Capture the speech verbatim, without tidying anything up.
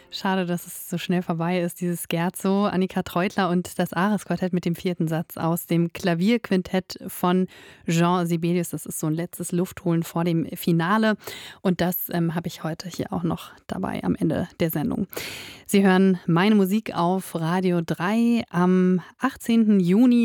Schade, dass es so schnell vorbei ist, dieses Scherzo. Annika Treutler und das Ares-Quartett mit dem vierten Satz aus dem Klavierquintett von Jean Sibelius. Das ist so ein letztes Luftholen vor dem Finale. Und das ähm, habe ich heute hier auch noch dabei am Ende der Sendung. Sie hören meine Musik auf Radio drei am achtzehnten Juni.